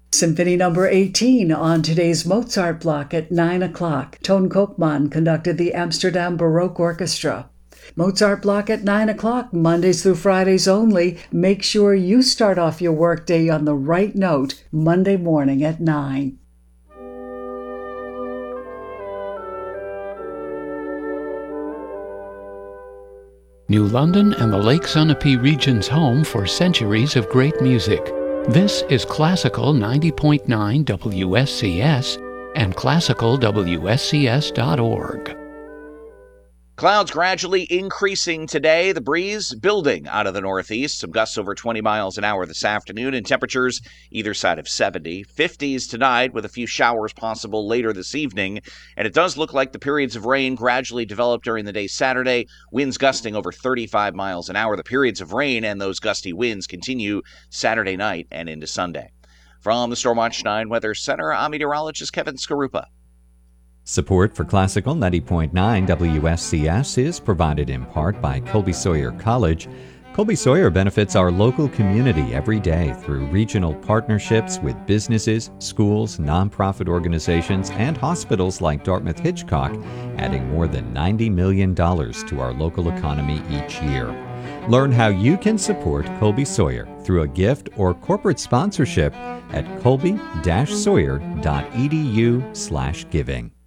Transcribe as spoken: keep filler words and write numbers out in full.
Symphony number eighteen on today's Mozart block at nine o'clock. Toon Koopman conducted the Amsterdam Baroque Orchestra. Mozart block at nine o'clock, Mondays through Fridays only. Make sure you start off your workday on the right note Monday morning at nine. New London and the Lake Sunapee region's home for centuries of great music. This is Classical ninety point nine W S C S and classical W S C S dot org. Clouds gradually increasing today. The breeze building out of the northeast. Some gusts over twenty miles an hour this afternoon, and temperatures either side of seventy. fifties tonight with a few showers possible later this evening. And it does look like the periods of rain gradually develop during the day Saturday. Winds gusting over thirty-five miles an hour. The periods of rain and those gusty winds continue Saturday night and into Sunday. From the Stormwatch nine Weather Center, I'm meteorologist Kevin Skarupa. Support for Classical ninety point nine W S C S is provided in part by Colby Sawyer College. Colby Sawyer benefits our local community every day through regional partnerships with businesses, schools, nonprofit organizations, and hospitals like Dartmouth Hitchcock, adding more than ninety million dollars to our local economy each year. Learn how you can support Colby Sawyer through a gift or corporate sponsorship at colby dash sawyer dot e d u slash giving.